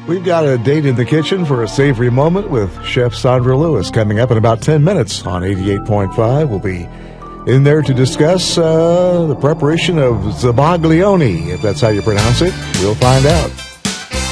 We've got a date in the kitchen for a savory moment with Chef Sandra Lewis coming up in about 10 minutes on 88.5. We'll be in there to discuss the preparation of zabaglione, if that's how you pronounce it. We'll find out.